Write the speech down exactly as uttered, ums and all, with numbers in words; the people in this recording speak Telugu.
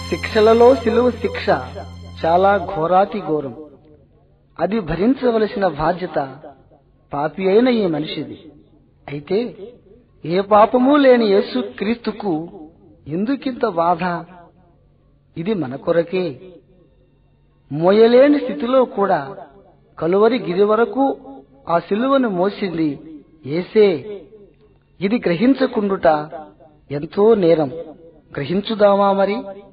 శిక్షలలో సిలువ శిక్ష చాలా ఘోరాతి ఘోరం. అది భరించవలసిన బాధ్యత పాపి అయిన ఈ మనిషిది. అయితే ఏ పాపమూ లేని యేసు క్రీస్తుకు ఎందుకింత బాధ? ఇది మన కొరకే. మోయలేని స్థితిలో కూడా కలువరి గిరి వరకు ఆ సిలువను మోసింది యేసే. ఇది గ్రహించకుండుట ఎంతో నేరం. గ్రహించుదామా మరి?